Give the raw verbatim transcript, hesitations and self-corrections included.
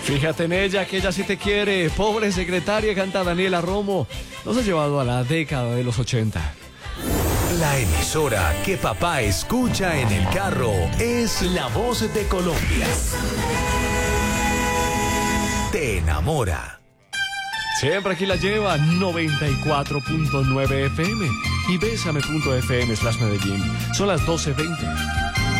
Fíjate en ella, que ella sí te quiere. Pobre secretaria, canta Daniela Romo. Nos ha llevado a la década de los ochenta. La emisora que papá escucha en el carro es La Voz de Colombia. Te enamora. Siempre aquí la lleva noventa y cuatro punto nueve F M y bésame punto F M slash Medellín. Son las doce veinte.